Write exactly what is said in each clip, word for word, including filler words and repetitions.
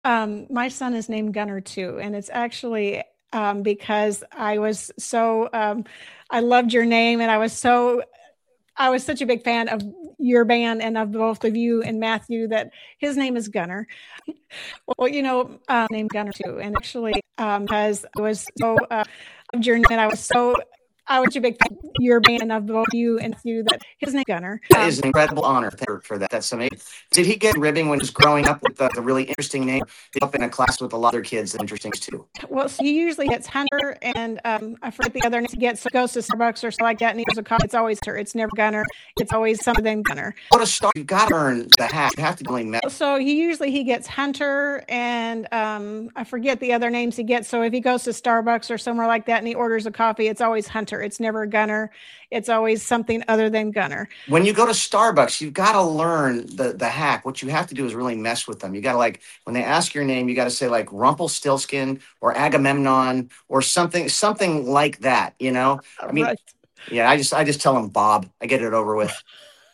Um, my son is named Gunner too, and it's actually um, because I was so um, I loved your name, and I was so I was such a big fan of your band and of both of you and Matthew that his name is Gunner. Well, you know, uh, named Gunner too, and actually um, because I was so uh, loved your name, and I was so I was such a big fan of your band and of both you and Matthew that his name Gunner. That Um, is an incredible honor. Thank you for that. That's amazing. Did he get ribbing when he was growing up with the, the really interesting name? Up in a class with a lot of other kids that are interesting too. Well, so he usually gets Hunter, and um, I forget the other name. He gets so goes to Starbucks or something like that, and he has a coffee. It's always her. It's never Gunner. It's always something than Gunner. What a start! You've got to earn the hack. You have to really met. So he usually he gets Hunter, and um, I forget the other names he gets. So if he goes to Starbucks or somewhere like that, and he orders a coffee, it's always Hunter. It's never Gunner. It's always something other than Gunner. When you go to Starbucks, you've got to learn the the hack. What you have to do is really mess with them. You got to, like, when they ask your name, you got to say like Rumpelstiltskin or Agamemnon or something something like that. You know, I mean, Right. yeah. I just I just tell them Bob. I get it over with.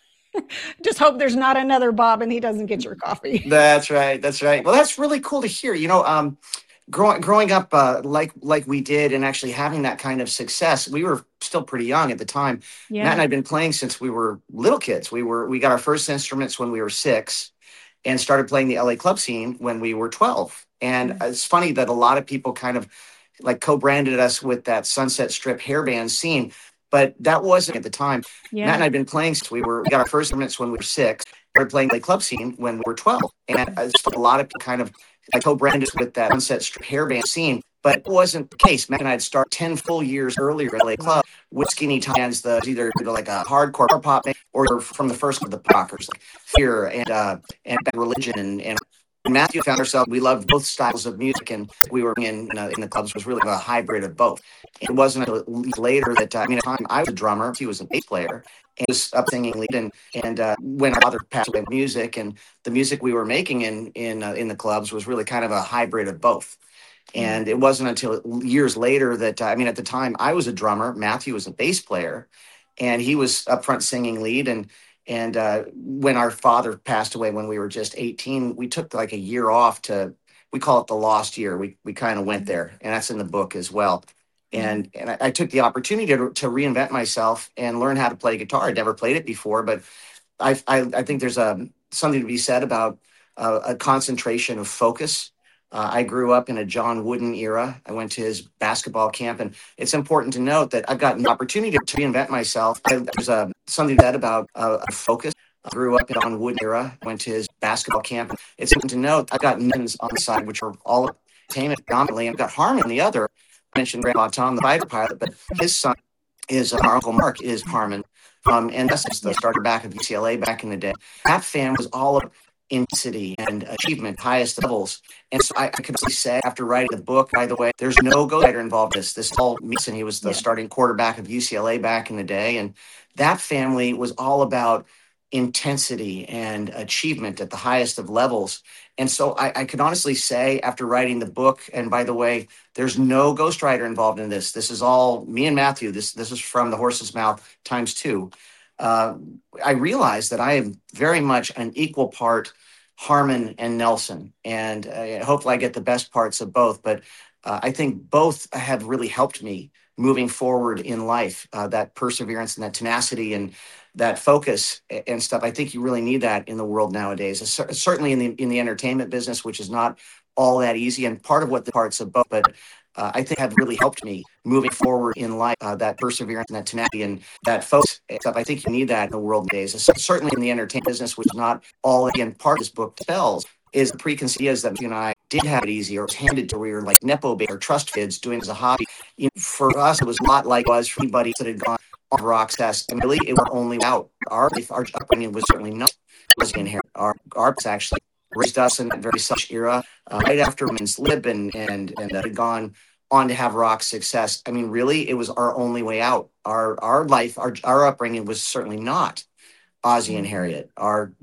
Just hope there's not another Bob and he doesn't get your coffee. That's right. That's right. Well, that's really cool to hear. You know, um, growing growing up uh, like like we did, and actually having that kind of success, we were still pretty young at the time. Matt Yeah. and I'd been playing since we were little kids. We were we got our first instruments when we were six, and started playing the L A club scene when we were twelve. And it's funny that a lot of people kind of like co-branded us with that Sunset Strip hairband scene, but that wasn't at the time. Matt Yeah. and I'd been playing since we were we got our first instruments when we were six. Started playing the club scene when we were twelve, and it's a lot of people kind of like co-branded with that Sunset Strip hairband scene. But it wasn't the case. Matt and I'd start ten full years earlier at L A Club with Skinny Tans, the either like a hardcore pop band or from the first of the rockers, like Fear and uh, and Bad Religion and, and Matthew found ourselves, we loved both styles of music, and we were in uh, in the clubs was really a hybrid of both. It wasn't until later that uh, I mean, at the time I was a drummer, he was a bass player, and was up singing lead, and and uh, when our father passed away with music, and the music we were making in in uh, in the clubs was really kind of a hybrid of both. Yeah. And it wasn't until years later that uh, I mean, at the time I was a drummer, Matthew was a bass player, and he was up front singing lead. And and uh, when our father passed away when we were just eighteen, we took like a year off to, we call it the lost year. We we kind of went there, and that's in the book as well. Yeah. And and I, I took the opportunity to, to reinvent myself and learn how to play guitar. I'd never played it before, but I I, I think there's a something to be said about uh, a concentration of focus. Uh, I grew up in a John Wooden era. I went to his basketball camp, and it's important to note that I've gotten an opportunity to reinvent myself. I, there's a something said about uh, a focus. I grew up in a John Wooden era. I went to his basketball camp. And it's important to note I've got men's on the side, which are all entertainment predominantly. I've got Harmon on the other. I mentioned Grandpa Tom, the fighter pilot, but his son is uh, our Uncle Mark is Harmon. Um, and that's the starter back of U C L A back in the day. That fan was all of intensity and achievement, highest levels. And so I, I can honestly say, after writing the book, by the way, there's no ghostwriter involved in this. This is all Mason. He was the Yeah. starting quarterback of U C L A back in the day. And that family was all about intensity and achievement at the highest of levels. And so I, I can honestly say, after writing the book, and by the way, there's no ghostwriter involved in this. This is all me and Matthew. This, this is from the horse's mouth times two. Uh, I realized that I am very much an equal part Harmon and Nelson, and uh, hopefully I get the best parts of both. But uh, I think both have really helped me moving forward in life. Uh, that perseverance and that tenacity and that focus and stuff. I think you really need that in the world nowadays. Certainly in the in the entertainment business, which is not all that easy, and part of what the parts of both, but uh, I think have really helped me moving forward in life. Uh, that perseverance and that tenacity and that focus stuff. I think you need that in the world nowadays. Certainly in the entertainment business, which is not all again part of this book spells, is the preconceived ideas that you and I did have it easy or was handed to. We were like nepo babies or trust kids doing it as a hobby. You know, for us, it was a lot like it was for anybody that had gone on rock test. And really, it was only out. Our life, our upbringing was certainly not was inherent. Our our parents actually raised us in that very such era, uh, right after women's lib and and and uh, had gone on to have rock success. I mean, really, it was our only way out. Our our life, our our upbringing was certainly not Ozzy and Mhm. Harriet. Our